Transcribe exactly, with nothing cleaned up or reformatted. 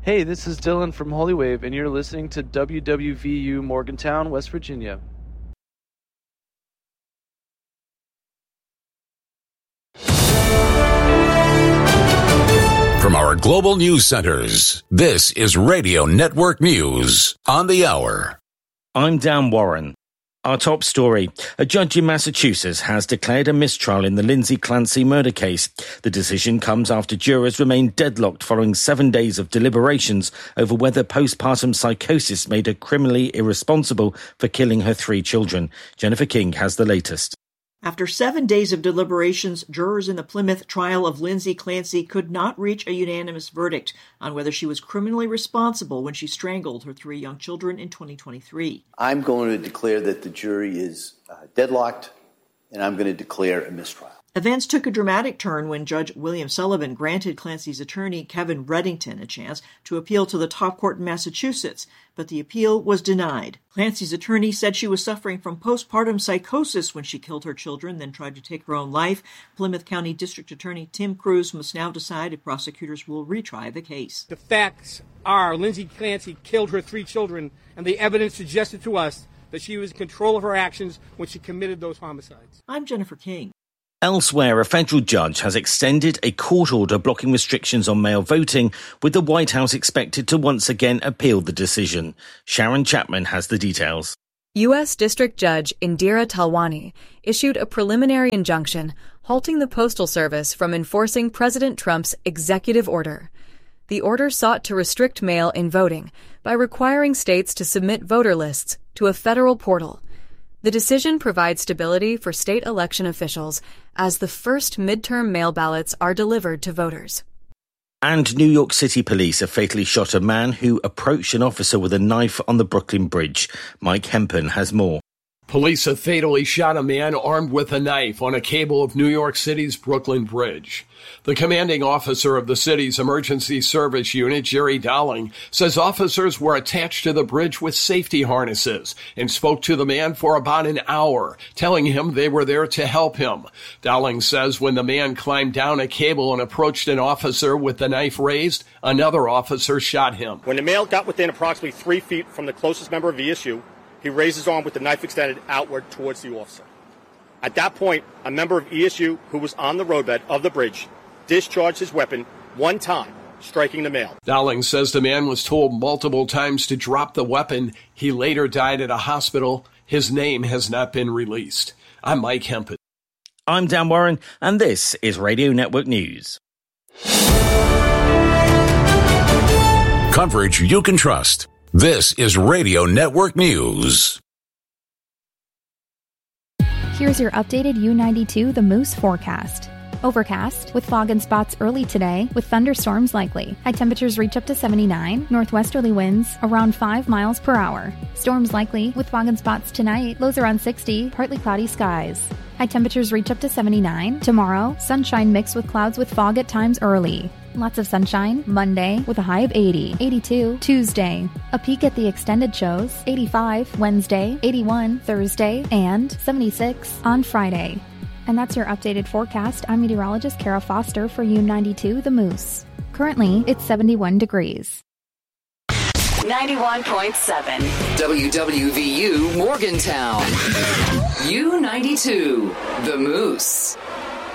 Hey, this is Dylan from Holy Wave, and you're listening to W W V U Morgantown, West Virginia. From our global news centers, this is Radio Network News on the hour. I'm Dan Warren. Our top story. A judge in Massachusetts has declared a mistrial in the Lindsay Clancy murder case. The decision comes after jurors remained deadlocked following seven days of deliberations over whether postpartum psychosis made her criminally irresponsible for killing her three children. Jennifer King has the latest. After seven days of deliberations, jurors in the Plymouth trial of Lindsay Clancy could not reach a unanimous verdict on whether she was criminally responsible when she strangled her three young children in twenty twenty-three. I'm going to declare that the jury is uh, deadlocked, and I'm going to declare a mistrial. Events took a dramatic turn when Judge William Sullivan granted Clancy's attorney, Kevin Reddington, a chance to appeal to the top court in Massachusetts, but the appeal was denied. Clancy's attorney said she was suffering from postpartum psychosis when she killed her children, then tried to take her own life. Plymouth County District Attorney Tim Cruz must now decide if prosecutors will retry the case. The facts are Lindsay Clancy killed her three children, and the evidence suggested to us that she was in control of her actions when she committed those homicides. I'm Jennifer King. Elsewhere, a federal judge has extended a court order blocking restrictions on mail voting, with the White House expected to once again appeal the decision. Sharon Chapman has the details. U S. District Judge Indira Talwani issued a preliminary injunction halting the Postal Service from enforcing President Trump's executive order. The order sought to restrict mail in voting by requiring states to submit voter lists to a federal portal. The decision provides stability for state election officials as the first midterm mail ballots are delivered to voters. And New York City police have fatally shot a man who approached an officer with a knife on the Brooklyn Bridge. Mike Hempen has more. Police have fatally shot a man armed with a knife on a cable of New York City's Brooklyn Bridge. The commanding officer of the city's emergency service unit, Jerry Dowling, says officers were attached to the bridge with safety harnesses and spoke to the man for about an hour, telling him they were there to help him. Dowling says when the man climbed down a cable and approached an officer with the knife raised, another officer shot him. When the male got within approximately three feet from the closest member of the issue, he raised his arm with the knife extended outward towards the officer. At that point, a member of E S U who was on the roadbed of the bridge discharged his weapon one time, striking the male. Dowling says the man was told multiple times to drop the weapon. He later died at a hospital. His name has not been released. I'm Mike Hempen. I'm Dan Warren, and this is Radio Network News. Coverage you can trust. This is Radio Network News. Here's your updated U ninety-two The Moose forecast. Overcast, with fog and spots early today, with thunderstorms likely. High temperatures reach up to seventy-nine, northwesterly winds around five miles per hour. Storms likely, with fog and spots tonight, lows around sixty, partly cloudy skies. High temperatures reach up to seventy-nine. Tomorrow, sunshine mixed with clouds with fog at times early. Lots of sunshine, Monday, with a high of eighty. eighty-two, Tuesday. A peek at the extended shows, eighty-five, Wednesday, eighty-one, Thursday, and seventy-six on Friday. And that's your updated forecast. I'm meteorologist Kara Foster for U ninety-two The Moose. Currently, it's seventy-one degrees. ninety-one point seven W W V U Morgantown. U ninety-two The Moose.